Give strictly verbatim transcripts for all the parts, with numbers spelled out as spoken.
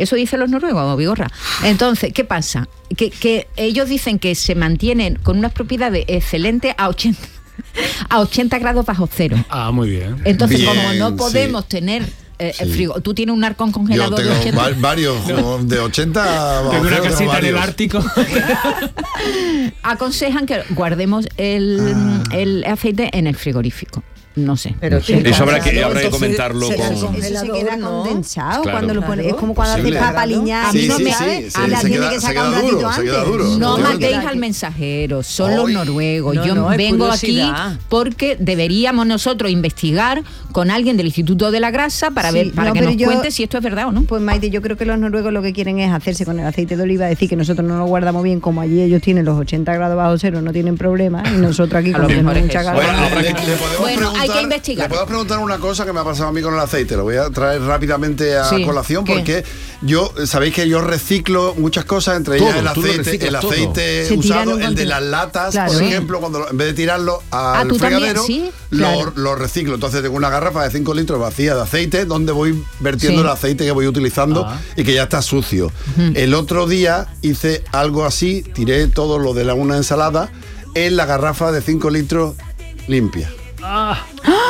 Eso dicen los noruegos, Vigorra. Entonces, ¿qué pasa? Que, que ellos dicen que se mantienen con unas propiedades excelentes a ochenta, a ochenta grados bajo cero. Ah, muy bien. Entonces, Bien, como no podemos sí. tener eh, Sí. el frigo, tú tienes un arcón congelador Yo tengo de ochenta. va- varios No. de ochenta. Tengo una tengo casita en el varios. Ártico. Aconsejan que guardemos el, Ah. el aceite en el frigorífico. No sé. Pero Sí. Eso habrá que, Claro, habrá que entonces comentarlo será con... el Eso se congelador, queda ¿no? condensado Claro. cuando lo pones. Es como cuando haces Posible. papa aliñada. A mí Sí, no sí, me sí, sabe. sí, Ah, la se tiene queda- que se sacar queda un ratito duro, se queda antes. duro. No Efectivamente. matéis al mensajero, son los Hoy- noruegos. No, Yo no, es vengo aquí curiosidad. porque deberíamos nosotros investigar con alguien del Instituto de la Grasa para Sí, ver, para no, que pero nos yo- cuente si esto es verdad o no. Pues Maite, yo creo que los noruegos lo que quieren es hacerse con el aceite de oliva, decir que nosotros no lo guardamos bien, como allí ellos tienen los ochenta grados bajo cero, no tienen problema, y nosotros aquí A con lo mejor es mucha eso. calor. Bueno, habrá le, que- le podemos Bueno, hay que preguntar- investigar. Le puedo preguntar una cosa que me ha pasado a mí con el aceite. Lo voy a traer rápidamente a Sí, colación ¿qué? porque yo, sabéis que yo reciclo muchas cosas, entre Todo, ellas el tú lo aceite, reciclas el todo. aceite Se tiran usado, un el de montón. las latas, Claro. por Sí. ejemplo, cuando lo- en vez de tirarlo al tú también, fregadero, sí, lo, claro. lo reciclo. Entonces tengo una garrafa de cinco litros vacía de aceite donde voy vertiendo Sí. el aceite que voy utilizando Ah. y que ya está sucio. El otro día hice algo así, tiré todo lo de la una ensalada en la garrafa de cinco litros limpia. Ah,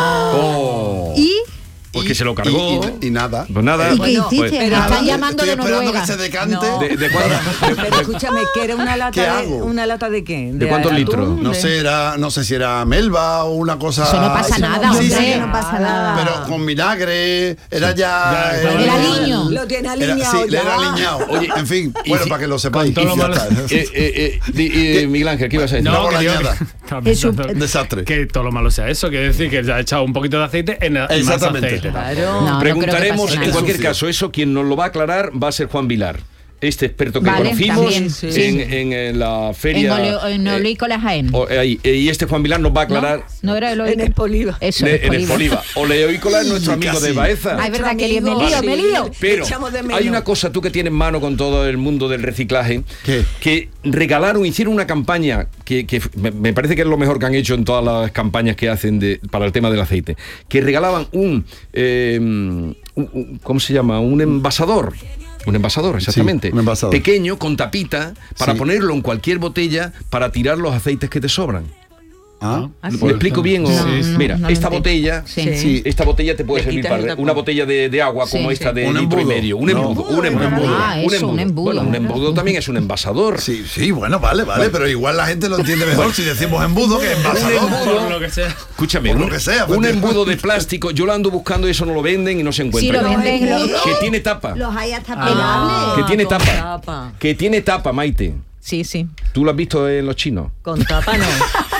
Oh. ¿Y? Porque Y- se lo cargó. Y, y- y nada. Pues nada. ¿Y qué Bueno, hiciste? pues- pero Nada. están llamando Estoy de esperando Noruega. que se decante. No. ¿De, de cuándo? Pero escúchame, ¿qué era una lata ¿Qué de, hago? una lata de qué? ¿De cuántos atún? litros? No De- sé, era, no sé si era melva o una cosa. Eso no pasa Eso nada, sí, hombre. sí, No pasa nada. pero con vinagre, era ya. Ya, era- Era aliño. Lo tiene Era, alineado sí, le ya. era aliñado. Oye, en fin, y bueno, si- para que lo sepáis. con todo lo ya malo- está. Eh, eh, eh, di- eh, Miguel Ángel, ¿qué ibas a decir? No, que digo añada. que- estaba Es un pensando desastre. Que todo lo malo sea eso, quiere decir que ya ha echado un poquito de aceite en el más Exactamente. aceite. Claro. No, no Preguntaremos, creo que pase en nada. cualquier Sucio. caso, eso quien nos lo va a aclarar va a ser Juan Vilar, este experto que Vale, conocimos también, sí. en, en, en la En, feria. oleo, en eh, Oleícola Jaén. o- eh, ahí, eh, y este Juan Vilar nos va a ¿No? aclarar. No era el En Oleícola. Espoliva. Eso, de- en Espoliva. Espoliva. Oleoícola es nuestro amigo Casi. de Baeza. Ay, verdad que Nuestro me amigo, lío, me sí. lío. Pero Echamos de menos. hay una cosa, tú que tienes mano con todo el mundo del reciclaje, ¿Qué? que regalaron, hicieron una campaña que, que me, me parece que es lo mejor que han hecho en todas las campañas que hacen de, para el tema del aceite, que regalaban un, eh, un- un- ¿cómo se llama? Un envasador. Un envasador, exactamente. un envasador. Pequeño, con tapita, para Sí. ponerlo en cualquier botella para tirar los aceites que te sobran. Ah, ¿Ah, sí? ¿Me explico bien? O- No, no, Mira, no lo esta entiendo. botella, Sí. sí, esta botella te puede Le servir quitas el para tapón. una botella de, de agua como Sí, esta sí. de Un litro y embudo. medio. Un No. embudo, un embudo. Ah, eso, un embudo. Bueno, un embudo también es un envasador. Sí, sí, bueno, vale, vale, pero igual la gente lo entiende mejor si decimos embudo que envasador. Por lo que sea. Escúchame, Por lo un, que sea, pues, un tío. embudo de plástico, yo lo ando buscando y eso no lo venden y no se Sí, encuentra. lo venden. Los- lo- Que tiene tapa. Los hay hasta Ah, pelables. Que tiene con tapa. tapa. Que tiene tapa, Maite. Sí, sí. ¿Tú lo has visto en los chinos? Con tapa no.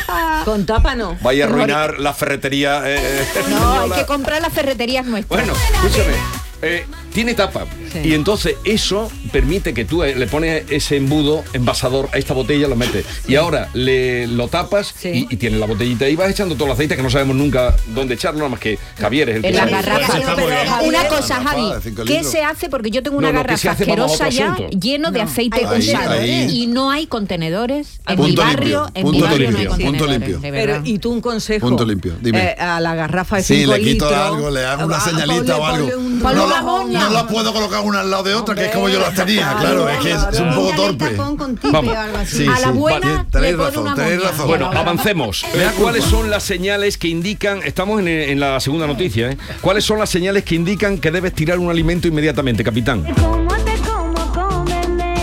Con tapa no. Vaya a arruinar la ferretería. eh, eh, No, hay española. que comprar las ferreterías nuestras. Bueno, escúchame. eh, tiene tapa. Sí. Y entonces eso permite que tú eh, le pones ese embudo envasador a esta botella, lo metes. Y ahora le lo tapas Sí. y, y tienes la botellita y vas echando todo el aceite que no sabemos nunca dónde echarlo, nada más que Javier es el que En la sabe. garrafa. Pues está muy bien. Una cosa, Garrafa Javi, de cinco ¿qué litros. se hace? Porque yo tengo una No, no, ¿qué se garrafa hace? Vamos a asquerosa otro ya, asunto. lleno de No, aceite ahí, usado. ahí. Y no hay contenedores. En mi Punto barrio, limpio, en punto mi barrio no hay limpio, punto contenedores. limpio. de Pero, verdad. y tú un consejo. Punto limpio, dime. Eh, a la garrafa de Sí, cinco le quito litros. algo, le hago una ah, señalita ponle- o algo. ponle un Ponle No, una la- moña. no las puedo colocar una al lado de otra, que es como yo las tenía, Claro, claro, es que es, es un poco Píntale el torpe. tapón con tipe Vamos. o algo así. Sí, a la sí. buena Vale, le tenéis pone razón, una tenéis moña. razón. Bueno, Y a la- avancemos. Me da ¿Cuáles culpa. son las señales que indican, estamos en, en la segunda noticia, ¿eh? ¿Cuáles son las señales que indican que debes tirar un alimento inmediatamente, capitán? ¿Cómo te como, cómeme?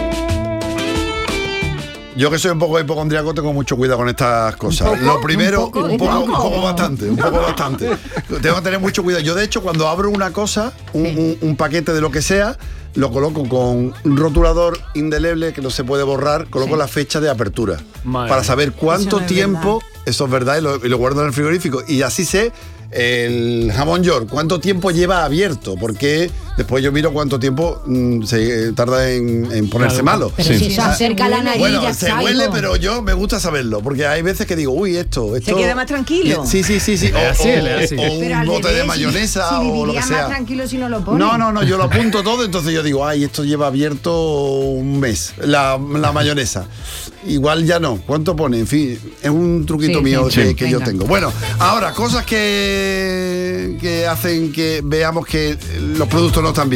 Yo que soy un poco hipocondriaco tengo mucho cuidado con estas cosas. poco? Lo primero, ¿Un poco? un poco, ¿Un un poco? poco bastante, un poco bastante. Tengo que tener mucho cuidado. Yo de hecho cuando abro una cosa, un, un- un paquete de lo que sea, lo coloco con un rotulador indeleble que no se puede borrar, coloco Sí. la fecha de apertura Madre para mía. saber cuánto Eso no es tiempo, eso es verdad, y lo, y lo guardo en el frigorífico. Y así sé el jamón york, cuánto tiempo lleva abierto, porque después yo miro cuánto tiempo mm, se eh, tarda en, en ponerse Claro. malo. Pero Sí. si se acerca la nariz, Bueno, ya se está, huele, hijo. pero yo me gusta saberlo, porque hay veces que digo, uy, esto, esto... queda más tranquilo. Sí, sí, sí, sí. Es O, así, o- es así. o un Pero al bote de revés, mayonesa si, si o lo que viviría sea. más tranquilo si no lo pones. No, no, no, yo lo apunto todo, entonces yo digo, ay, esto lleva abierto un mes, la, la mayonesa. Igual ya no. ¿Cuánto pone? En fin, es un truquito Sí, mío sí, que, sí. que yo Venga. tengo. Bueno, ahora, cosas que, que hacen que veamos que los productos no están bien.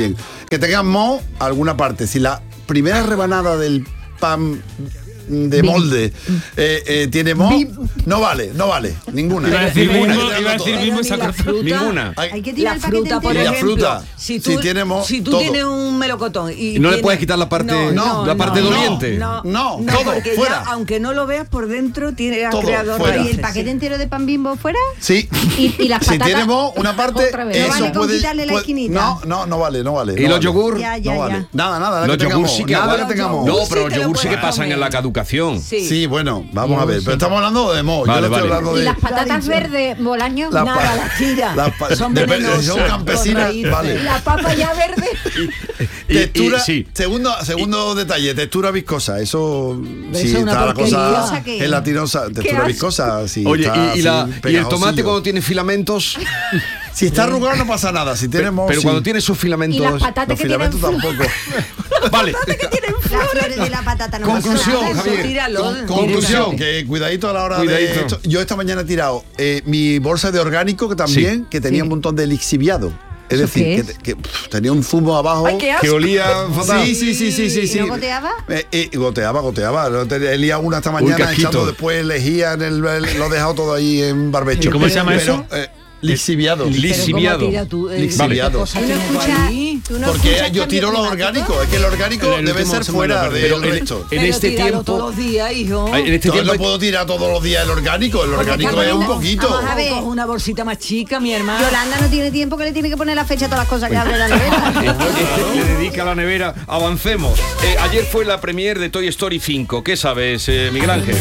que tengan moho alguna parte. Si la primera rebanada del pan de molde eh, eh, tiene moho, no vale, no vale, ninguna. Iba a decir Ninguna, mismo, hay que iba a tirarlo decir todas. mismo y Pero ni la sacar fruta. Ninguna. Hay- Hay que tirar La el paquete fruta, por Y la entero. ejemplo, fruta, si tú, si tiene mo- si tú todo. tienes un melocotón y Y no le tiene- puedes quitar la parte- no, la parte no, doliente. No, No, no, todo, porque fuera. ya, aunque no lo veas por dentro, tiene ha Todo, creado fuera. ¿Y el raíces, paquete sí. entero de pan Bimbo fuera? Sí. Y- y las si patatas, tiene moho, una parte, otra vez. eso No vale con puede, quitarle la puede- esquinita. No, no, no vale, no vale. ¿Y no los vale. yogur? Ya, ya, no ya. vale. Nada, nada. Los que yogur tengamos, sí que nada aguantan. que tengamos. No, Sí pero te los lo yogur sí que puedes pasan comer. en la caducación. Sí. Sí, bueno, vamos a ver. Pero estamos hablando de moho. Vale, Yo no estoy vale. hablando ¿Y de. las patatas verdes, Bolaño? las Nada, pa- las tira. las pa- Son depende, venenosas, si son con campesinas, raíces. vale. La papa ya verde. Y- Textura, y- sí. segundo, segundo detalle, textura viscosa. Eso, Eso si es una está la porquería. cosa ¿Viscosa qué? gelatinosa, textura asco. viscosa. Si Oye, está y, y la- así y el pegajosillo. tomate cuando tiene filamentos, Si está arrugado no pasa nada. Si tiene moho, pero sí. cuando tiene sus Y filamentos. las patatas Los que tienen filamentos flor. tampoco. Vale. Las flores de la patata no pasa Conclusión, nada. Eso, Javier. tíralo. Con- conclusión, directamente. que cuidadito a la hora Cuidadito. de esto. Yo esta mañana he tirado eh, mi bolsa de orgánico, que también, Sí. que tenía Sí. un montón de lixiviado. Es ¿Eso decir, qué que, es? que, pff, tenía un zumo abajo. Ay, qué asco. Que olía fatal. Sí, sí, sí, sí, sí, sí. ¿No goteaba? Eh, eh, goteaba, goteaba. Lo te- He liado una esta mañana casquito. echando después lejía en el, el- lo he dejado todo ahí en barbecho. ¿Y cómo se llama Pero, eso? eh, lixiviado. Pero ¿cómo Lixiviado. tira tú, eh, Lixiviado. qué cosa ¿Tú no tienes tú escuchas- ahí? tú no Porque escuchas yo cambio tiro lo climático? orgánico. Es que el orgánico El debe último ser se me fuera lo perdí. del Pero en- resto. en Pero este tíralo tiempo. todos los días, hijo. En este Entonces tiempo. no puedo tirar todos los días el orgánico. El orgánico Porque es un Carolina, poquito. vamos a ver. Coge una bolsita más chica, mi hermano. Yolanda no tiene tiempo, que le tiene que poner la fecha a todas las cosas que abre la nevera. Este le dedica a la nevera. Avancemos. Eh, ayer fue la premier de Toy Story cinco. ¿Qué sabes, eh, Miguel Ángel?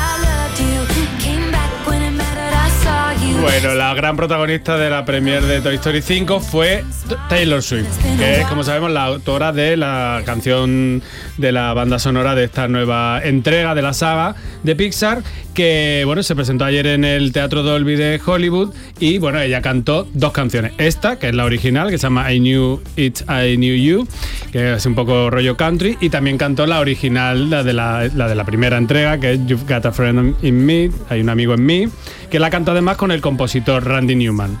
Bueno, la gran protagonista de la premier de Toy Story cinco fue T- Taylor Swift, que es, como sabemos, la autora de la canción de la banda sonora de esta nueva entrega de la saga de Pixar, que bueno, se presentó ayer en el Teatro Dolby de Hollywood y bueno, ella cantó dos canciones. Esta, que es la original, que se llama I Knew It, I Knew You, que es un poco rollo country, y también cantó la original, la de la, la de la primera entrega, que es You've Got a Friend in Me, hay un amigo en mí, que la cantó además con el compositor Randy Newman.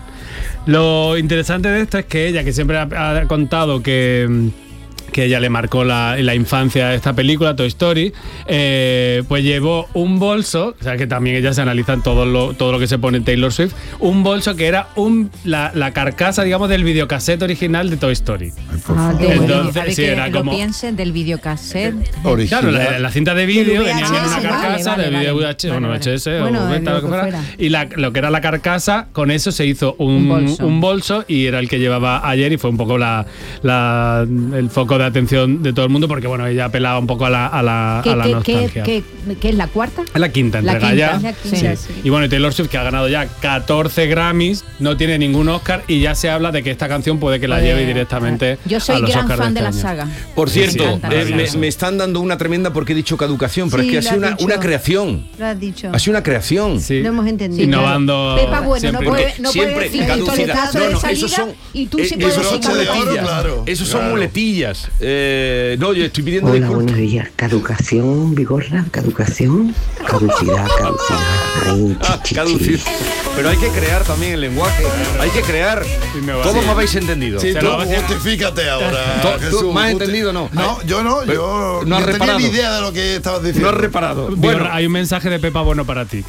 Lo interesante de esto es que ella, que siempre ha, ha contado que, que ella le marcó la, la infancia a esta película, Toy Story, eh, pues llevó un bolso, o sea que también ella se analiza en todo lo, todo lo que se pone en Taylor Swift, un bolso que era un, la, la carcasa, digamos, del videocassette original de Toy Story. Ah, favor. del Entonces, vídeo. A ver, sí, que era lo como- piensen del videocassette. Original. Claro, la, la cinta de vídeo Del venía en una V H S, carcasa vale, de vale, vídeo vale. V H S, Vale, bueno, vale. V H S Bueno, o lo beta, lo que que fuera. fuera. Y la- lo que era la carcasa, con eso se hizo un, Un bolso. un bolso y era el que llevaba ayer y fue un poco la, la- el foco de atención de todo el mundo porque, bueno, ella apelaba un poco a la, a la, ¿Qué, a la qué- nostalgia. qué- qué- qué es la cuarta? Es la quinta La entrega quinta, ya. es la quinta, sí. Y bueno, y Taylor Swift, que ha ganado ya catorce Grammys, no tiene ningún Oscar y ya se habla de que esta canción puede que la Puede- lleve directamente Yo soy a los gran Oscars fan de este la año. saga. Por Sí, cierto, sí, eh, maravilloso. me, me están dando una tremenda porque he dicho caducación, pero Sí, es que ha lo sido has una, dicho. una creación. Lo has dicho. Ha sido una creación. Sí. Lo hemos entendido. Innovando. Pepa, bueno, no siempre. puede, Porque no siempre puede decir caducidad. pistoletazo No, de no, salida esos son- y tú eh, sí esos puedes son decir broche de oro, muletillas. claro. Esos son Claro. muletillas. Eh, no, yo estoy pidiendo Hola, disculpas. buenos días. Caducación, Vigorra, caducación, caducidad, caducidad. Ay, Ah, chi, chi, caducidad. chi. Pero hay que crear también el lenguaje. Hay que crear. Innovación. Todos me habéis entendido. Sí, Se tú lo va a decir- justifícate ahora. ¿Tú- tú Jesús, me has justi- entendido o no? No, yo no, Pero yo no has no tenía reparado. ni idea de lo que estabas No diciendo. has reparado. Bueno, Bueno, hay un mensaje de Pepa bueno para ti.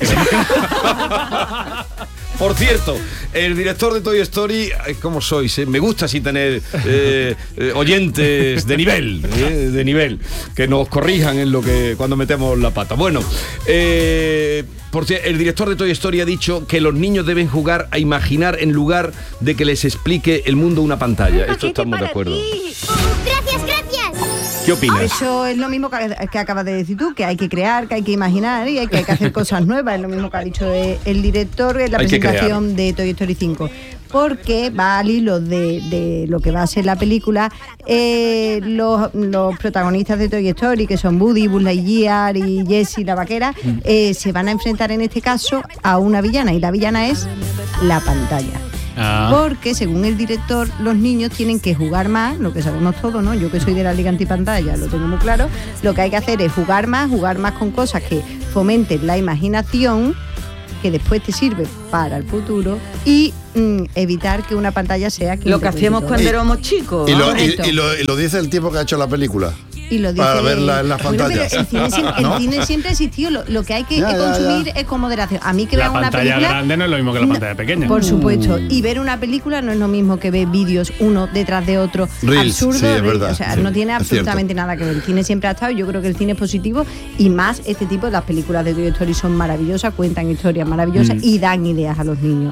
por cierto, el director de Toy Story, ay, ¿cómo sois? eh? Me gusta así tener eh, eh, oyentes de nivel, eh, de nivel, que nos corrijan en lo que cuando metemos la pata. Bueno, eh, por cierto, el director de Toy Story ha dicho que los niños deben jugar a imaginar en lugar de que les explique el mundo una pantalla. Esto estamos de acuerdo. Gracias, gracias. ¿Qué opinas? Eso es lo mismo que, que acabas de decir tú, que hay que crear, que hay que imaginar y hay que, hay que hacer cosas nuevas. Es lo mismo que ha dicho eh, el director en la Hay que presentación de Toy Story cinco. Porque va al hilo de, de lo que va a ser la película. eh, los, los protagonistas de Toy Story, que son Woody, Buzz Lightyear y Jessie la vaquera, eh, se van a enfrentar en este caso a una villana. Y la villana es la pantalla. Ah. Porque según el director, los niños tienen que jugar más, lo que sabemos todos, ¿no? Yo que soy de la Liga Antipantalla, lo tengo muy claro. Lo que hay que hacer es jugar más, jugar más con cosas que fomenten la imaginación que después te sirve para el futuro y mm, evitar que una pantalla sea Lo que hacíamos cuando Y- éramos chicos. Y lo, y, Correcto. y lo, y lo dice el tipo que ha hecho la película. y lo dice, para verla en las Bueno, pero pantallas. el cine, siempre, el ¿No? cine siempre ha existido, lo, lo que hay que Ya, ya, consumir ya. es con moderación. A mí que La vean una pantalla película... grande no es lo mismo que la No, pantalla pequeña. Por supuesto, y ver una película no es lo mismo que ver vídeos uno detrás de otro, Reels, absurdo, sí, es reels, verdad, o sea, sí, no tiene es absolutamente nada que ver. El cine siempre ha estado, yo creo que el cine es positivo y más este tipo de las películas de Toy Story son maravillosas, cuentan historias maravillosas Mm. y dan ideas a los niños.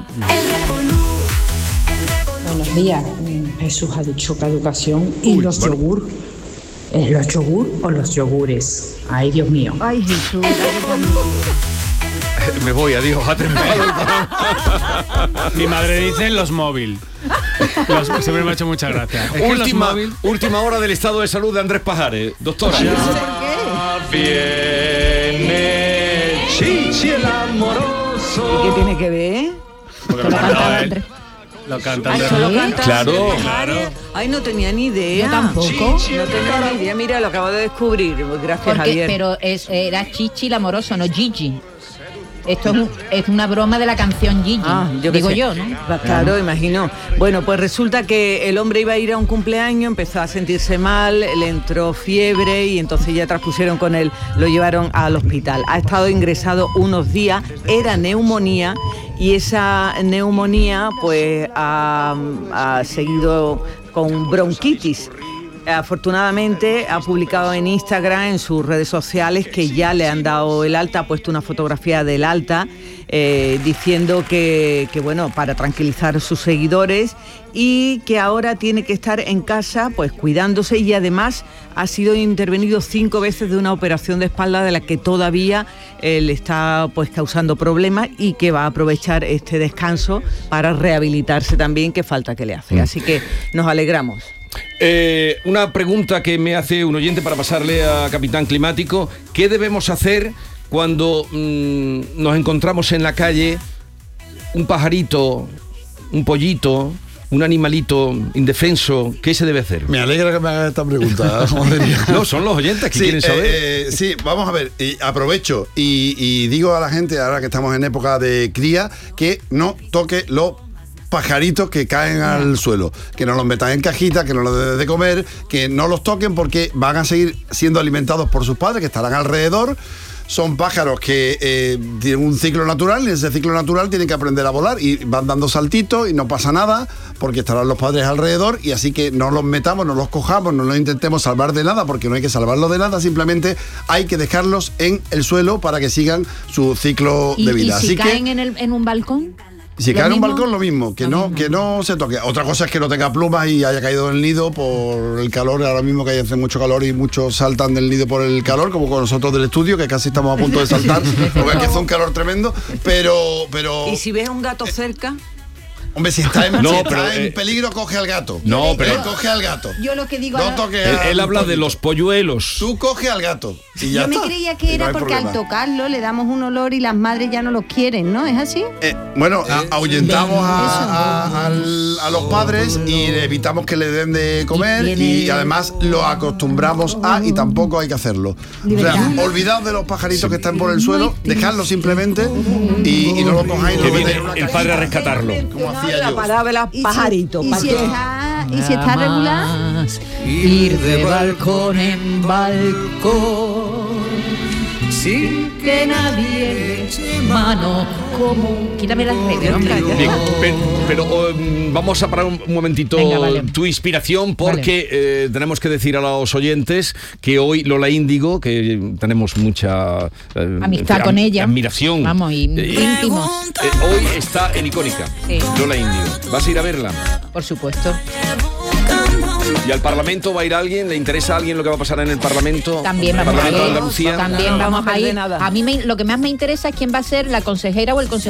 Buenos días. Mm, Jesús ha dicho caducación. ¿Y los yogur? ¿Es los yogur o los yogures? Ay, Dios mío. Ay, Jesús. Me voy, adiós, ha terminado. Mi madre dice los móvil. Los- siempre me ha hecho mucha gracia. Es que los última, móvil- última hora del estado de salud de Andrés Pajares. Doctora. ¿Y qué tiene que ver? Porque Que lo lo cantaba cantaba él. Andrés. Lo canta Ay, Andrés. solo ¿Sí? canta Claro. Andrés Pajares. Ay, no tenía ni idea. Yo tampoco. No tenía ni idea. Mira, lo acabo de descubrir. Gracias, Porque, Javier. pero es, era Chichi el amoroso, no Gigi. Esto es, un- es una broma de la canción Gigi. Ah, yo qué digo sé. yo, ¿no? Va, Claro, imagino. Bueno, pues resulta que el hombre iba a ir a un cumpleaños, empezó a sentirse mal, le entró fiebre y entonces ya traspusieron con él, lo llevaron al hospital. Ha estado ingresado unos días, era neumonía y esa neumonía pues ha, ha seguido con bronquitis. Afortunadamente ha publicado en Instagram, en sus redes sociales, que ya le han dado el alta, ha puesto una fotografía del alta eh, diciendo que, que, bueno, para tranquilizar a sus seguidores y que ahora tiene que estar en casa pues cuidándose y además ha sido intervenido cinco veces de una operación de espalda de la que todavía eh, le está pues causando problemas y que va a aprovechar este descanso para rehabilitarse también, que falta que le hace. Así que nos alegramos. Eh, una pregunta que me hace un oyente para pasarle a Capitán Climático. ¿Qué debemos hacer cuando mm, nos encontramos en la calle un pajarito, un pollito, un animalito indefenso? ¿Qué se debe hacer? Me alegra que me hagas esta pregunta. ¿Cómo diría? No, son los oyentes que Sí, quieren saber. eh, eh, sí, vamos a ver, y aprovecho y, y digo a la gente, ahora que estamos en época de cría, que no toque los pajaritos que caen al suelo, que no los metan en cajita, que no los den de comer, que no los toquen porque van a seguir siendo alimentados por sus padres, que estarán alrededor. Son pájaros que eh, tienen un ciclo natural y en ese ciclo natural tienen que aprender a volar y van dando saltitos y no pasa nada porque estarán los padres alrededor y así que no los metamos, no los cojamos, no los intentemos salvar de nada porque no hay que salvarlos de nada, simplemente hay que dejarlos en el suelo para que sigan su ciclo ¿Y, de y vida. si así caen que en, el, en un balcón? si ¿Lo cae en un mismo? balcón lo mismo, que Lo no, mismo. que no se toque. Otra cosa es que no tenga plumas y haya caído en el nido por el calor, ahora mismo que hace mucho calor y muchos saltan del nido por el calor, como con nosotros del estudio, que casi estamos a punto de saltar, porque es que hace un calor tremendo, pero, pero ¿Y si ves a un gato cerca? hombre, si está en, No, si está pero, en eh, peligro, coge al gato. No, Eh, pero- coge al gato. Yo lo que digo No ahora- toques Él, al él habla de pollito. los polluelos. Tú coge al gato y ya Yo me está. creía que Y no era hay porque problema. al tocarlo le damos un olor y las madres ya no los quieren, ¿no? ¿Es así? Eh, bueno, a- ahuyentamos a, a- al- a los padres y le evitamos que le den de comer Y y, tiene- además lo acostumbramos a y tampoco hay que hacerlo. O sea, olvidaos de los pajaritos que están por el suelo, dejadlos simplemente y, y no los cojáis. no Que los viene metáis en una el cajita, padre a rescatarlo. como hacía La yo. palabra Y si- pajarito. y ¿para si qué? está, y si está regular, Más ir de balcón en balcón sin que nadie le eche mano como... Quítame las redes, hombre. Bien, pe- pero um, vamos a parar un, un momentito Venga, vale. tu inspiración porque eh, tenemos que decir a los oyentes que hoy Lola Índigo, que tenemos mucha eh, Amistad am- con ella. admiración, Vamos, y eh, íntimos, eh, hoy está en Icónica. Sí. Lola Índigo, ¿vas a ir a verla? por supuesto. ¿Y al Parlamento va a ir alguien? ¿Le interesa a alguien lo que va a pasar en el Parlamento? También ¿El vamos a Parlamento de ir. Andalucía? También No vamos vamos a a perder ir. nada. A mí me- lo que más me interesa es quién va a ser la consejera o el consejero